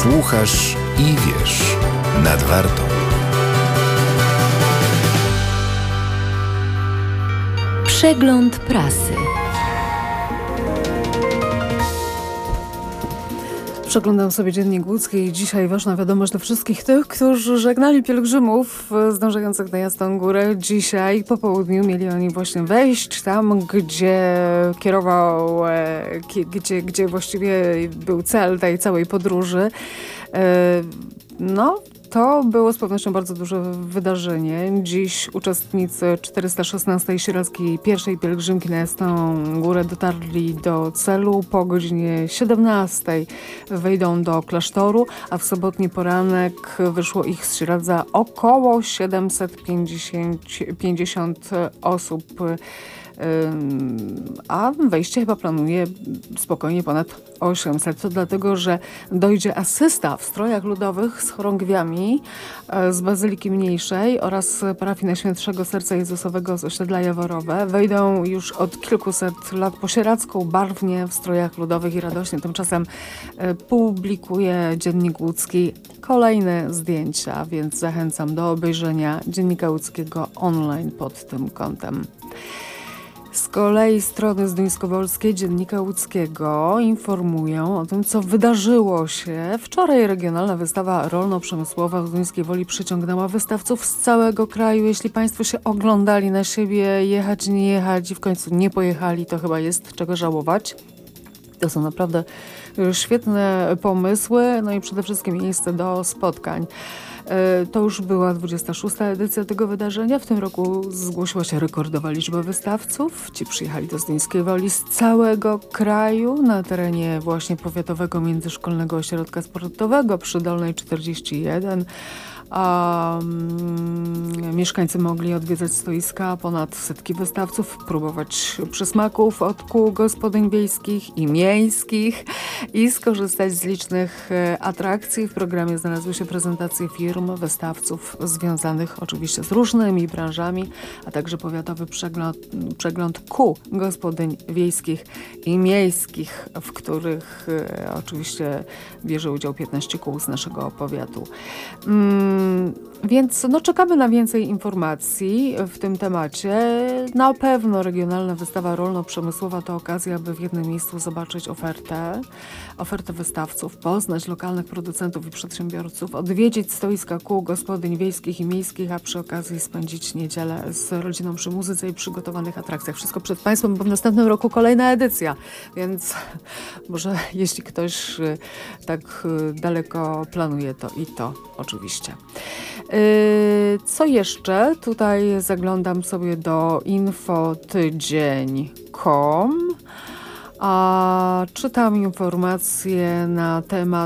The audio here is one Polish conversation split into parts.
Słuchasz i wiesz. Nad Wartą. Przegląd prasy. Przeglądam sobie Dziennik Łódzki i dzisiaj ważna wiadomość dla wszystkich tych, którzy żegnali pielgrzymów zdążających na Jasną Górę. Dzisiaj po południu mieli oni właśnie wejść tam, gdzie kierował, gdzie właściwie był cel tej całej podróży. To było z pewnością bardzo duże wydarzenie. Dziś uczestnicy 416. Sieradzkiej pierwszej pielgrzymki na Jasną Górę dotarli do celu. Po godzinie 17 wejdą do klasztoru, a w sobotni poranek wyszło ich z Sieradza około 750 osób. A wejście chyba planuje spokojnie ponad 800. To dlatego, że dojdzie asysta w strojach ludowych z chorągwiami z Bazyliki Mniejszej oraz parafii Najświętszego Serca Jezusowego z osiedla Jaworowe. Wejdą już od kilkuset lat po sieradzku barwnie w strojach ludowych i radośnie. Tymczasem publikuje Dziennik Łódzki kolejne zdjęcia, więc zachęcam do obejrzenia Dziennika Łódzkiego online pod tym kątem. Z kolei strony zduńskowolskie Dziennika Łódzkiego informują o tym, co wydarzyło się. Wczoraj regionalna wystawa rolno-przemysłowa w Zduńskiej Woli przyciągnęła wystawców z całego kraju. Jeśli Państwo się oglądali na siebie, jechać, nie jechać i w końcu nie pojechali, to chyba jest czego żałować. To są naprawdę świetne pomysły, no i przede wszystkim miejsce do spotkań. To już była 26. edycja tego wydarzenia. W tym roku zgłosiła się rekordowa liczba wystawców. Ci przyjechali do Zduńskiej Woli z całego kraju na terenie właśnie powiatowego międzyszkolnego ośrodka sportowego przy Dolnej 41. Mieszkańcy mogli odwiedzać stoiska, ponad setki wystawców, próbować przysmaków od kół gospodyń wiejskich i miejskich i skorzystać z licznych atrakcji. W programie znalazły się prezentacje firm, wystawców związanych oczywiście z różnymi branżami, a także powiatowy przegląd kół gospodyń wiejskich i miejskich, w których oczywiście bierze udział 15 kół z naszego powiatu. Więc czekamy na więcej informacji w tym temacie. Na pewno regionalna wystawa rolno-przemysłowa to okazja, by w jednym miejscu zobaczyć ofertę wystawców, poznać lokalnych producentów i przedsiębiorców, odwiedzić stoiska kół gospodyń wiejskich i miejskich, a przy okazji spędzić niedzielę z rodziną przy muzyce i przygotowanych atrakcjach. Wszystko przed Państwem, bo w następnym roku kolejna edycja, więc może jeśli ktoś tak daleko planuje, to i to oczywiście. Co jeszcze? Tutaj zaglądam sobie do infotydzień.com, a czytam informacje na temat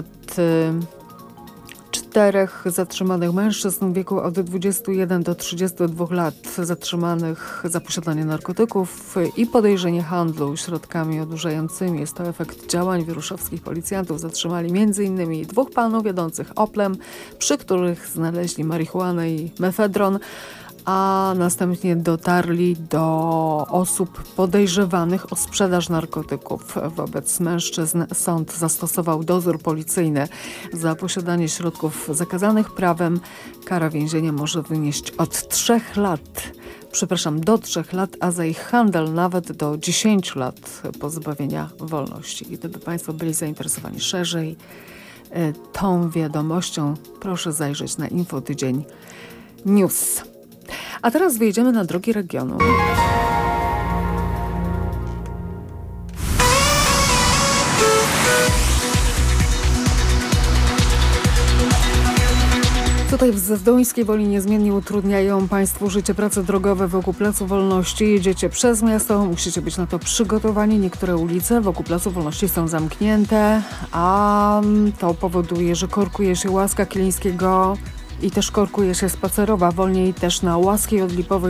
4 zatrzymanych mężczyzn w wieku od 21 do 32 lat zatrzymanych za posiadanie narkotyków i podejrzenie handlu środkami odurzającymi. Jest to efekt działań wieruszowskich policjantów. Zatrzymali m.in. 2 panów jadących Oplem, przy których znaleźli marihuanę i mefedron, a następnie dotarli do osób podejrzewanych o sprzedaż narkotyków. Wobec mężczyzn sąd zastosował dozór policyjny. Za posiadanie środków zakazanych prawem kara więzienia może wynieść od 3 lat. Do 3 lat, a za ich handel nawet do 10 lat pozbawienia wolności. I gdyby Państwo byli zainteresowani szerzej tą wiadomością, proszę zajrzeć na Infotydzień News. A teraz wyjedziemy na drogi regionu. Tutaj w Zduńskiej Woli niezmiennie utrudniają Państwu życie prace drogowe wokół Placu Wolności. Jedziecie przez miasto, musicie być na to przygotowani. Niektóre ulice wokół Placu Wolności są zamknięte, a to powoduje, że korkuje się Łaska Kilińskiego i też korkuje się spacerowa, wolniej też na Łódzkiej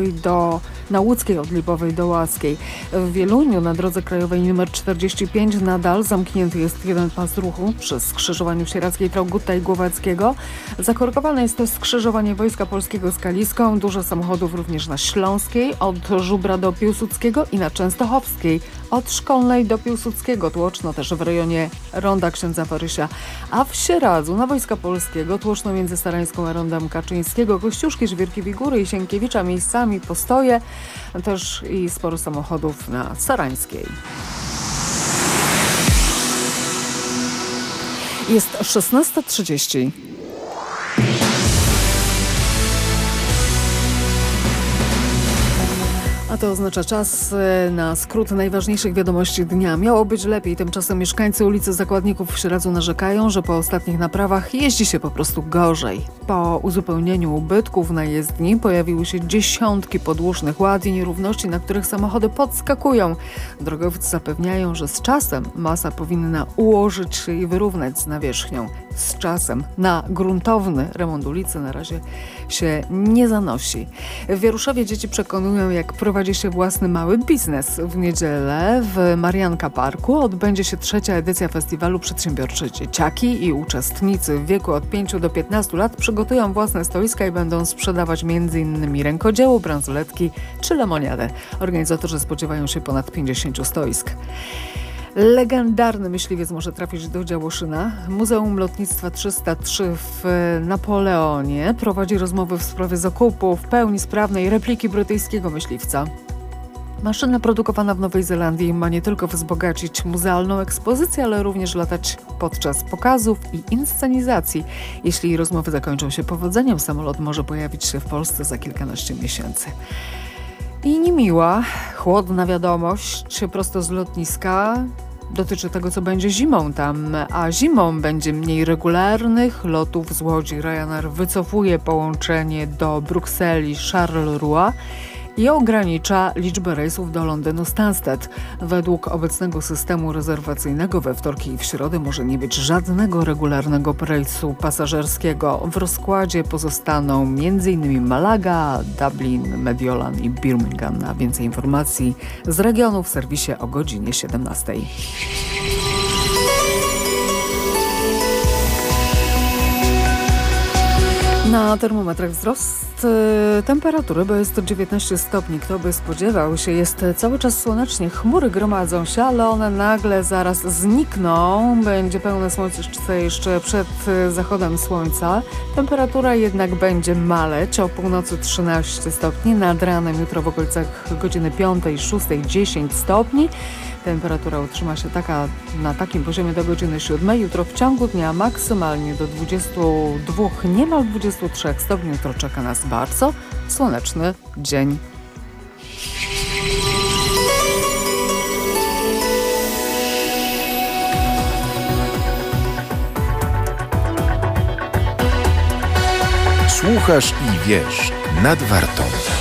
od Lipowej do Łaskiej. W Wieluniu na drodze krajowej nr 45 nadal zamknięty jest jeden pas ruchu przy skrzyżowaniu Sieradzkiej, Traugutta i Głowackiego. Zakorkowane jest to skrzyżowanie Wojska Polskiego z Kaliską. Dużo samochodów również na Śląskiej od Żubra do Piłsudskiego i na Częstochowskiej od Szkolnej do Piłsudskiego. Tłoczno też w rejonie Ronda Księdza Warysia, a w Sieradzu na Wojska Polskiego tłoczno między Starańską a Rondem Kaczyńskiego, Kościuszki, Żwirki Wigury i Sienkiewicza, miejscami postoje, też i sporo samochodów na Starańskiej. Jest 16:30. A to oznacza czas na skrót najważniejszych wiadomości dnia. Miało być lepiej, tymczasem mieszkańcy ulicy Zakładników w Sieradzu narzekają, że po ostatnich naprawach jeździ się po prostu gorzej. Po uzupełnieniu ubytków na jezdni pojawiły się dziesiątki podłużnych ład i nierówności, na których samochody podskakują. Drogowcy zapewniają, że z czasem masa powinna ułożyć się i wyrównać z nawierzchnią. Z czasem na gruntowny remont ulicy na razie się nie zanosi. W Wieruszowie dzieci przekonują, jak prowadzi się własny mały biznes. W niedzielę w Marianka Parku odbędzie się 3. edycja festiwalu Przedsiębiorcze Dzieciaki i uczestnicy w wieku od 5 do 15 lat przygotują własne stoiska i będą sprzedawać m.in. rękodzieło, bransoletki czy lemoniadę. Organizatorzy spodziewają się ponad 50 stoisk. Legendarny myśliwiec może trafić do Działoszyna. Muzeum Lotnictwa 303 w Napoleonie prowadzi rozmowy w sprawie zakupu w pełni sprawnej repliki brytyjskiego myśliwca. Maszyna produkowana w Nowej Zelandii ma nie tylko wzbogacić muzealną ekspozycję, ale również latać podczas pokazów i inscenizacji. Jeśli rozmowy zakończą się powodzeniem, samolot może pojawić się w Polsce za kilkanaście miesięcy. I niemiła, chłodna wiadomość prosto z lotniska dotyczy tego, co będzie zimą tam, a zimą będzie mniej regularnych lotów z Łodzi. Ryanair wycofuje połączenie do Brukseli Charleroi i ogranicza liczbę rejsów do Londynu Stansted. Według obecnego systemu rezerwacyjnego we wtorki i w środę może nie być żadnego regularnego rejsu pasażerskiego. W rozkładzie pozostaną m.in. Malaga, Dublin, Mediolan i Birmingham. A więcej informacji z regionu w serwisie o godzinie 17. Na termometrach wzrost temperatury, bo jest to 19 stopni. Kto by spodziewał się, jest cały czas słonecznie. Chmury gromadzą się, ale one nagle zaraz znikną. Będzie pełne słońce jeszcze przed zachodem słońca. Temperatura jednak będzie maleć. O północy 13 stopni. Nad ranem jutro w okolicach godziny 5 i 6 10 stopni. Temperatura utrzyma się na takim poziomie do godziny 7. Jutro w ciągu dnia maksymalnie do 22, niemal 23 stopni. Jutro czeka nas bardzo słoneczny dzień. Słuchasz i wiesz nad Wartą.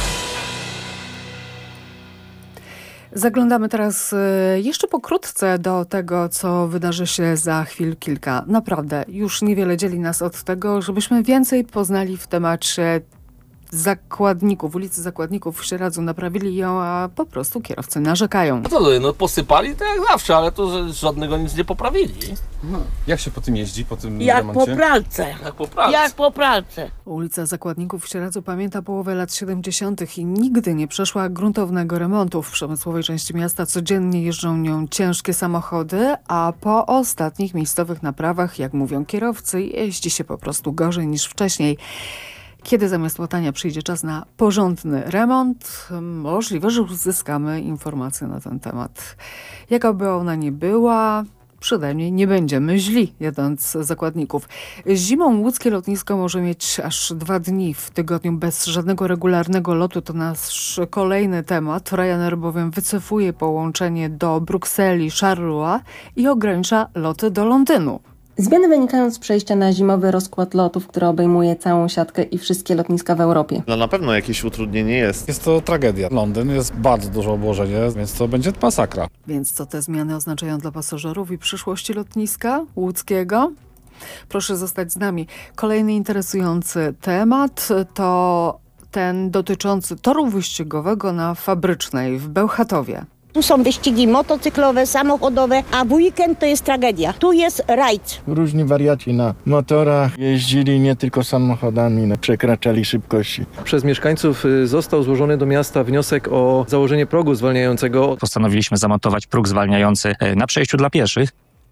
Zaglądamy teraz jeszcze pokrótce do tego, co wydarzy się za chwil kilka. Naprawdę, już niewiele dzieli nas od tego, żebyśmy więcej poznali w temacie Zakładników, ulicy Zakładników w Sieradzu. Naprawili ją, a po prostu kierowcy narzekają. No to no posypali tak jak zawsze, ale to żadnego nic nie poprawili. Jak się po tym jeździ, po tym Jak remoncie? po pralce. Jak po pracy. Jak po pralce. Ulica Zakładników w Sieradzu pamięta połowę lat 70. i nigdy nie przeszła gruntownego remontu. W przemysłowej części miasta codziennie jeżdżą nią ciężkie samochody, a po ostatnich miejscowych naprawach, jak mówią kierowcy, jeździ się po prostu gorzej niż wcześniej. Kiedy zamiast łatania przyjdzie czas na porządny remont, możliwe, że uzyskamy informacje na ten temat. Jaka by ona nie była, przynajmniej nie będziemy źli, jadąc Zakładników. Zimą łódzkie lotnisko może mieć aż 2 dni w tygodniu bez żadnego regularnego lotu. To nasz kolejny temat. Ryanair bowiem wycofuje połączenie do Brukseli Charleroi i ogranicza loty do Londynu. Zmiany wynikają z przejścia na zimowy rozkład lotów, który obejmuje całą siatkę i wszystkie lotniska w Europie. No na pewno jakieś utrudnienie jest. Jest to tragedia. Londyn jest bardzo duże obłożenie, więc to będzie masakra. Więc co te zmiany oznaczają dla pasażerów i przyszłości lotniska łódzkiego? Proszę zostać z nami. Kolejny interesujący temat to ten dotyczący toru wyścigowego na Fabrycznej w Bełchatowie. Tu są wyścigi motocyklowe, samochodowe, a w weekend to jest tragedia. Tu jest rajd. Różni wariaci na motorach jeździli nie tylko samochodami, przekraczali szybkości. Przez mieszkańców został złożony do miasta wniosek o założenie progu zwalniającego. Postanowiliśmy zamontować próg zwalniający na przejściu dla pieszych.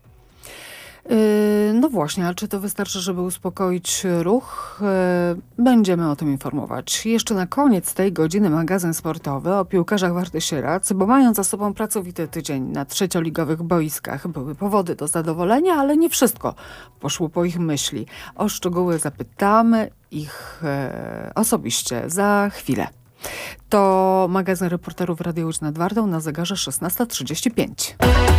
No właśnie, a czy to wystarczy, żeby uspokoić ruch? Będziemy o tym informować. Jeszcze na koniec tej godziny magazyn sportowy o piłkarzach Warty Sierac, bo mając za sobą pracowity tydzień na trzecioligowych boiskach, były powody do zadowolenia, ale nie wszystko poszło po ich myśli. O szczegóły zapytamy ich osobiście za chwilę. To magazyn reporterów Radia Łódź nad Wartą, na zegarze 16:35.